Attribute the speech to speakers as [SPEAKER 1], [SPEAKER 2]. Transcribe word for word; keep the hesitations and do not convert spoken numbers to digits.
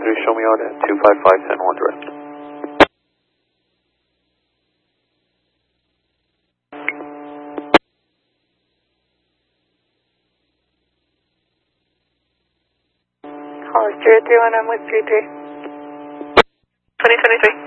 [SPEAKER 1] three, show me out at two five five, San Juan direct.
[SPEAKER 2] Hollis, three three one, I'm with three three.
[SPEAKER 3] twenty twenty-three.